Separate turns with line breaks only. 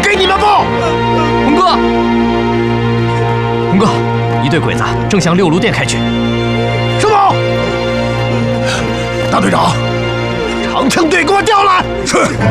给你们不？
红哥，红哥，一队鬼子正向六路店开去。
什么？大队长，长枪队给我调来！是。